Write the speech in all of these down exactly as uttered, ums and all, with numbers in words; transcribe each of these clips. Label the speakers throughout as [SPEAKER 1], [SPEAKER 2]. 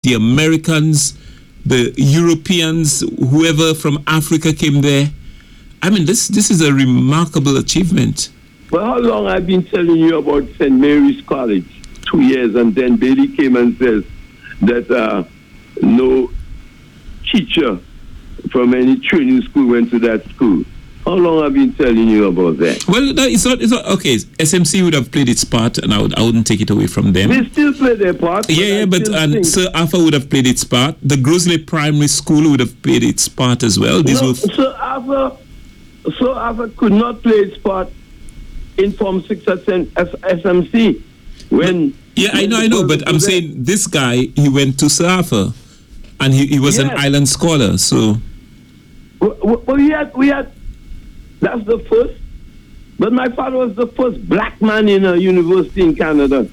[SPEAKER 1] the Americans, the Europeans, whoever from Africa came there. I mean, this this is a remarkable achievement.
[SPEAKER 2] Well, how long I've been telling you about Saint Mary's College? Two years, and then Bailey came and says that uh, no teacher from any training school went to that school. How long have I been telling you about that?
[SPEAKER 1] Well, no, it's not. It's not okay. S M C would have played its part, and I would. I wouldn't take it away from them.
[SPEAKER 2] They still play their part.
[SPEAKER 1] Yeah, yeah, but and think. Sir Arthur would have played its part. The Grosley Primary School would have played its part as well. These
[SPEAKER 2] no,
[SPEAKER 1] were
[SPEAKER 2] Sir Arthur, Sir Arthur could not play its part in Form Six at S M C when.
[SPEAKER 1] But, yeah, I know, I know, but I'm there. saying this guy, he went to Sir Arthur, and he, he was yes. an island scholar. So,
[SPEAKER 2] well, well, we had we had. That's the first. But my father was the first black man in a university in Canada.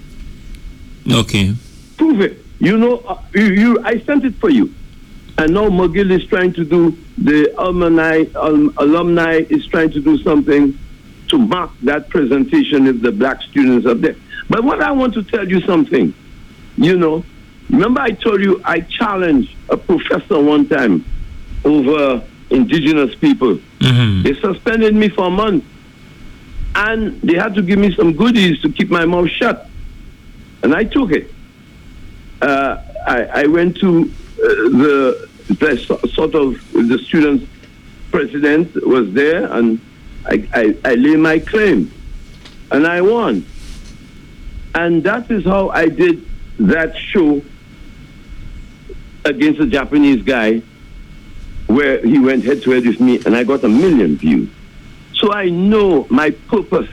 [SPEAKER 1] Okay.
[SPEAKER 2] Prove it. You know, uh, you, you. I sent it for you. And now McGill is trying to do, the alumni, um, alumni is trying to do something to mark that presentation if the black students are there. But what I want to tell you something, you know, remember I told you I challenged a professor one time over indigenous people.
[SPEAKER 1] Mm-hmm.
[SPEAKER 2] They suspended me for a month, and they had to give me some goodies to keep my mouth shut, and I took it. Uh, I, I went to uh, the, the sort of the students' president was there, and I, I, I lay my claim, and I won. And that is how I did that show against a Japanese guy where he went head-to-head with me, and I got a million views. So I know my purpose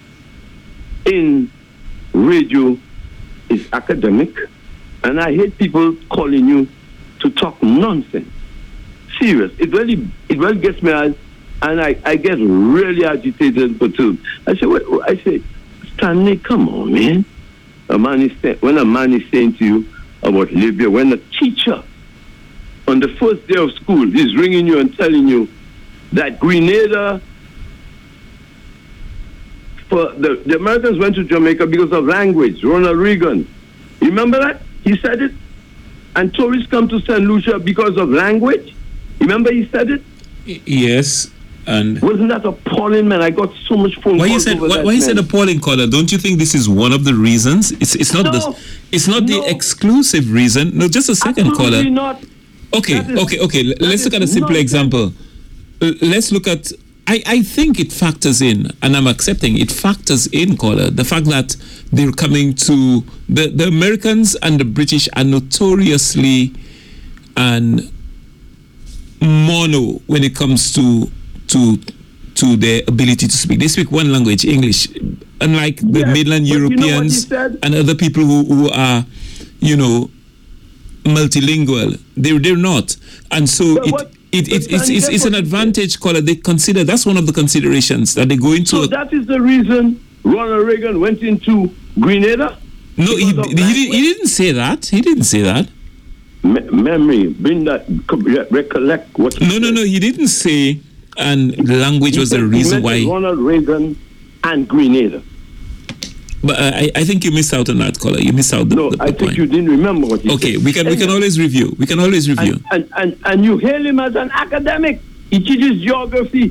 [SPEAKER 2] in radio is academic, and I hate people calling you to talk nonsense. Serious. It really, it really gets me out, and I, I get really agitated and perturbed. I say, wait, I say, Stanley, come on, man. A man is say, when a man is saying to you about Libya, when a teacher on the first day of school is ringing you and telling you that Grenada, for the, the Americans went to Jamaica because of language, Ronald Reagan. Remember that? He said it. And tourists come to Saint Lucia because of language. Remember he said it?
[SPEAKER 1] Yes. And
[SPEAKER 2] wasn't that appalling, man? I got so much phone
[SPEAKER 1] why
[SPEAKER 2] calls
[SPEAKER 1] you said
[SPEAKER 2] over
[SPEAKER 1] why,
[SPEAKER 2] that,
[SPEAKER 1] why you
[SPEAKER 2] man.
[SPEAKER 1] said appalling, caller? Don't you think this is one of the reasons? It's it's not
[SPEAKER 2] no,
[SPEAKER 1] the it's not
[SPEAKER 2] no,
[SPEAKER 1] the exclusive reason. No, just a second,
[SPEAKER 2] absolutely
[SPEAKER 1] caller.
[SPEAKER 2] Not.
[SPEAKER 1] Okay,
[SPEAKER 2] is,
[SPEAKER 1] okay, okay. Let's look at a simple example. Let's look at. I, I think it factors in, and I'm accepting it factors in, caller, the fact that they're coming to the the Americans and the British are notoriously and mono when it comes to to. to their ability to speak. They speak one language, English, unlike the
[SPEAKER 2] yes,
[SPEAKER 1] mainland Europeans
[SPEAKER 2] you know
[SPEAKER 1] and other people who, who are, you know, multilingual. They're, they're not. And so it,
[SPEAKER 2] what,
[SPEAKER 1] it, it, it's, it's, it's an advantage, caller. They consider, that's one of the considerations that they go into.
[SPEAKER 2] So that is the reason Ronald Reagan went into Grenada?
[SPEAKER 1] No, he, he, he didn't say that. He didn't say that.
[SPEAKER 2] Me- memory, bring that, recollect what
[SPEAKER 1] No, no, no, he didn't say... And language was the reason why.
[SPEAKER 2] Ronald Reagan and Grenada.
[SPEAKER 1] But uh, I, I think you missed out on that, caller. You missed out the,
[SPEAKER 2] no,
[SPEAKER 1] the, the
[SPEAKER 2] I
[SPEAKER 1] point.
[SPEAKER 2] think you didn't remember what he
[SPEAKER 1] okay,
[SPEAKER 2] said.
[SPEAKER 1] we can we can always review. We can always review.
[SPEAKER 2] And and, and, and you hail him as an academic. He teaches geography.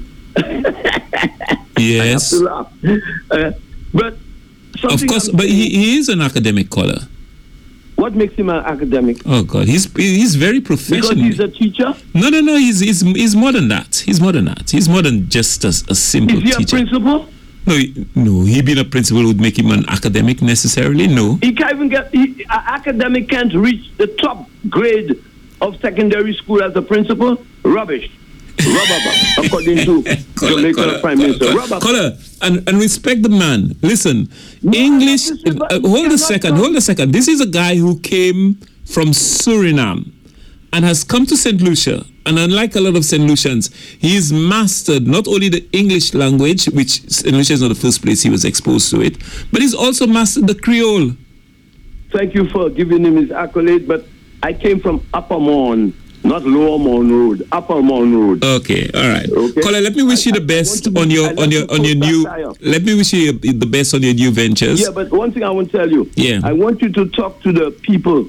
[SPEAKER 1] Yes.
[SPEAKER 2] I have to laugh. Uh, but
[SPEAKER 1] of course, I'm but he, he is an academic, caller.
[SPEAKER 2] What makes him an academic?
[SPEAKER 1] Oh God, he's he's very professional.
[SPEAKER 2] Because he's a teacher?
[SPEAKER 1] No, no, no. He's he's he's more than that. He's more than that. He's more than just a, a simple teacher.
[SPEAKER 2] Is he
[SPEAKER 1] teacher.
[SPEAKER 2] a principal?
[SPEAKER 1] No, he, no. He being a principal would make him an academic necessarily. No.
[SPEAKER 2] He can't even get. He, an academic can't reach the top grade of secondary school as a principal. Rubbish. Rubber, according to Jamaican Prime Minister. Rubber.
[SPEAKER 1] Caller, and, and respect the man. Listen, no, English. Uh, hold a second. Come. Hold a second. This is a guy who came from Suriname and has come to Saint Lucia. And unlike a lot of Saint Lucians, he's mastered not only the English language, which Saint Lucia is not the first place he was exposed to it, but he's also mastered the Creole.
[SPEAKER 2] Thank you for giving him his accolade, but I came from Upper Mon. Not Lower Mon Road, Upper Mon Road.
[SPEAKER 1] Okay, all right.
[SPEAKER 2] Okay.
[SPEAKER 1] Caller, let me wish you the best on your on your on your new. Let me wish you the best on your new ventures.
[SPEAKER 2] Yeah, but one thing I want to tell you.
[SPEAKER 1] Yeah.
[SPEAKER 2] I want you to talk to the people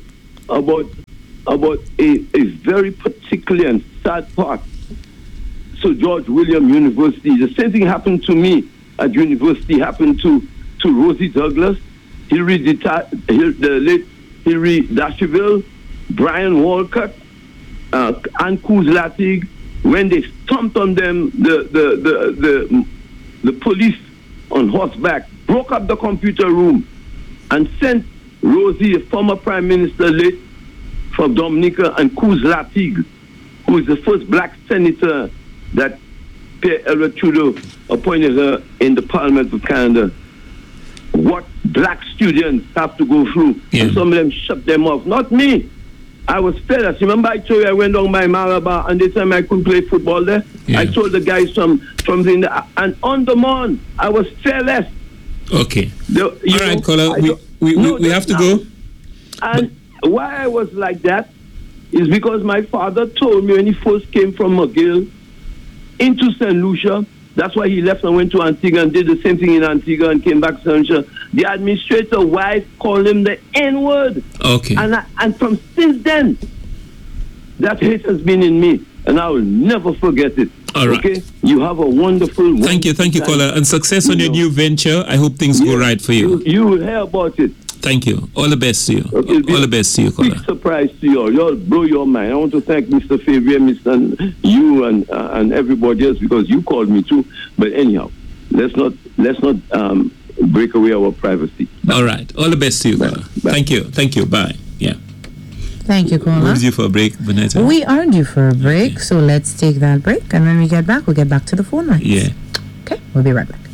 [SPEAKER 2] about about a, a very particular and sad part. So George William University, the same thing happened to me at university, happened to, to Rosie Douglas, Hilary Deta- the late Hilary Dasheville, Brian Walcott, uh, and Kuz Latig. When they stomped on them, the, the, the, the, the police on horseback broke up the computer room and sent Rosie, a former prime minister late from Dominica, and Kuz Latig, who is the first black senator that Pierre-Elliott Trudeau appointed her in the Parliament of Canada. What black students have to go through. Yeah. And some of them shut them off. Not me. I was fearless. Remember I told you I went down by Malabar and they told me I couldn't play football there? Yeah. I told the guys from, from the... And on the morn, I was fearless.
[SPEAKER 1] Okay.
[SPEAKER 2] The,
[SPEAKER 1] All right, Kola, we, we, no, we, we have to go.
[SPEAKER 2] And but, why I was like that is because my father told me when he first came from McGill into Saint Lucia, that's why he left and went to Antigua and did the same thing in Antigua and came back to Saint Lucia. The administrator wife called him the N-word.
[SPEAKER 1] Okay.
[SPEAKER 2] And I, and from since then, that hate has been in me, and I will never forget it.
[SPEAKER 1] All right.
[SPEAKER 2] Okay? You have a wonderful... wonderful
[SPEAKER 1] Thank you, thank you, Kola. And success
[SPEAKER 2] you
[SPEAKER 1] on your
[SPEAKER 2] know.
[SPEAKER 1] new venture. I hope things
[SPEAKER 2] yeah,
[SPEAKER 1] go right for you.
[SPEAKER 2] you. You will hear about it.
[SPEAKER 1] Thank you. All the best to you.
[SPEAKER 2] Okay,
[SPEAKER 1] all the best to you, Kola.
[SPEAKER 2] Big surprise to you all. You all blow your mind. I want to thank Mister Fabian, Mister you and uh, and everybody else because you called me too. But anyhow, let's not let's not um, break away our privacy.
[SPEAKER 1] All right. All the best to you, Kola. Thank you. Thank you. Bye. Yeah.
[SPEAKER 3] Thank you, Kola.
[SPEAKER 1] We're due for a break, Vanessa.
[SPEAKER 3] We are due for a break, okay. So let's take that break. And when we get back, we'll get back to the phone lines.
[SPEAKER 1] Yeah.
[SPEAKER 3] Okay, we'll be right back.